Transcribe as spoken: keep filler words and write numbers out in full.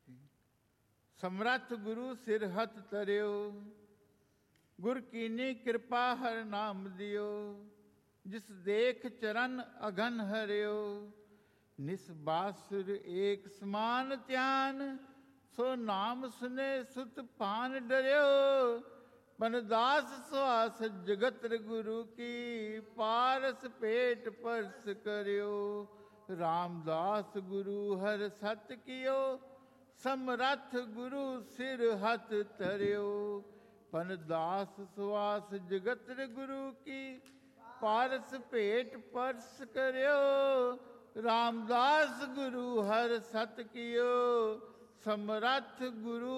ਕੀ। ਸਮਰੱਥ ਗੁਰੂ ਸਿਰ ਹੱਥ ਧਰਿਓ, ਗੁਰ ਕੀਨੀ ਕਿਰਪਾ ਹਰ ਨਾਮ ਦਿਓ। ਜਿਸ ਦੇਖ ਚਰਨ ਅਗਨ ਹਰਿਓ, ਨਿਸ ਬਾਸੁਰ ਏਕ ਸਮਾਨ ਧਿਆਨ। ਸੋ ਨਾਮ ਸੁਨੇ ਸੁਤ ਪਾਨ ਡਰਿਓ, ਬਨਦਾਸ ਸੁਆਸ ਜਗਤ ਗੁਰੂ ਕੀ। ਪਾਰਸ ਭੇਟ ਪਰਸ ਕਰਿਓ, ਰਾਮਦਾਸ ਗੁਰੂ ਹਰ ਸਤ ਕੀਓ। ਸਮਰੱਥ ਗੁਰੂ ਸਿਰ ਹੱਥ ਧਰਿਓ, ਪਨਦਾਸ ਸੁਆਸ ਜਗਤ ਗੁਰੂ ਕੀ। ਪਾਰਸ ਭੇਟ ਪਰਸ ਕਰਿਓ, ਰਾਮਦਾਸ ਗੁਰੂ ਹਰ ਸਤ ਕੀਓ। ਸਮਰੱਥ ਗੁਰੂ